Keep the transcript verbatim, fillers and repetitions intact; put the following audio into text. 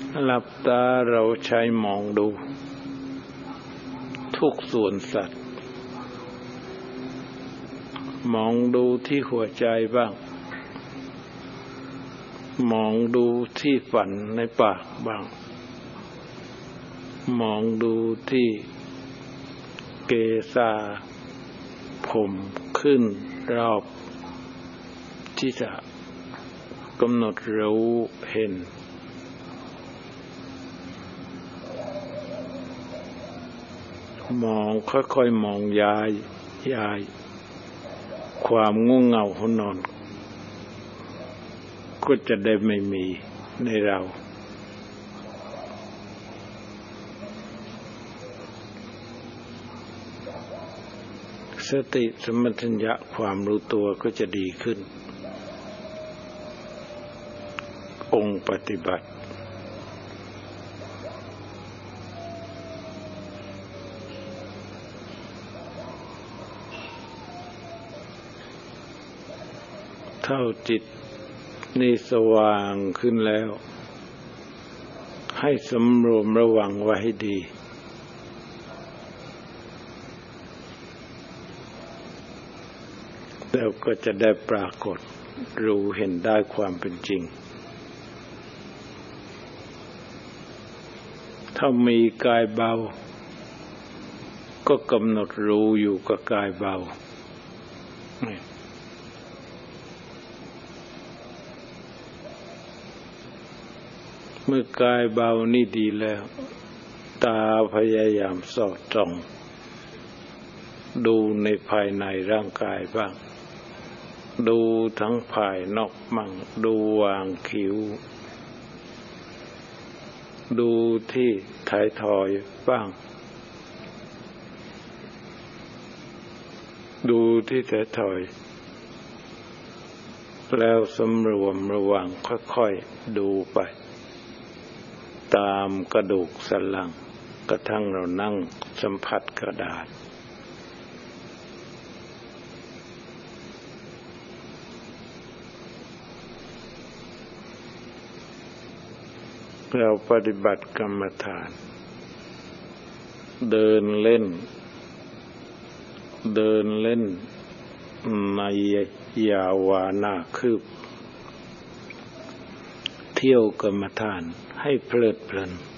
หลับตาเราใช้มองดูทุกส่วนสัตว์มองดูที่หัวใจบ้างมองดูที่ฝันในปากบ้างมองดูที่เกศาผมขึ้นรอบที่จะกำหนดรู้เห็นมองค่อยๆมองยายยายความง่วงเหงาหนอนก็จะได้ไม่มีในเราสติสมัชัญญะความรู้ตัวก็จะดีขึ้นองค์ปฏิบัติเท่าจิตนี่สว่างขึ้นแล้วให้สำรวมระวังไว้ให้ดีแล้วก็จะได้ปรากฏรู้เห็นได้ความเป็นจริงถ้ามีกายเบาก็กำหนดรู้อยู่กับกายเบาเมื่อกายเบานี่ดีแล้วตาพยายามสอดส่องดูในภายในร่างกายบ้างดูทั้งภายนอกมั่งดูวางคิ้วดูที่ท้ายทอยบ้างดูที่ท้ายทอยแล้วสำรวมระวังค่อยๆดูไปตามกระดูกสันหลังกระทั่งเรานั่งสัมผัสกระดาษเราปฏิบัติกรรมฐานเดินเล่นเดินเล่นในยาวานาคืบเที่ยวกรรมฐานให้เพลิดเพลิน